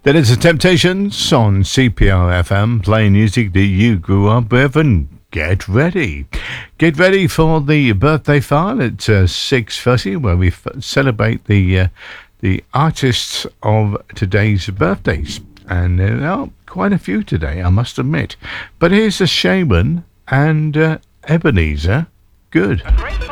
That is the Temptations on CPR FM, playing music that you grew up with, and get ready. Get ready for the birthday file at 6:30, where we celebrate the artists of today's birthdays. And there are quite a few today, I must admit. But here's the Shaman and Ebenezer Good. A grateful